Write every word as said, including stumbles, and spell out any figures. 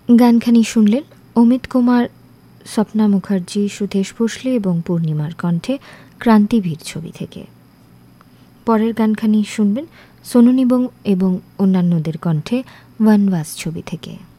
গানখানি শুনলেন অমিত কুমার, স্বপ্না মুখার্জি, সুধেশ ভোসলে এবং পূর্ণিমার কণ্ঠে ক্রান্তিবীর ছবি থেকে। পরের গানখানি শুনবেন সোনু নিগম এবং অন্যান্যদের কণ্ঠে বনবাস ছবি থেকে।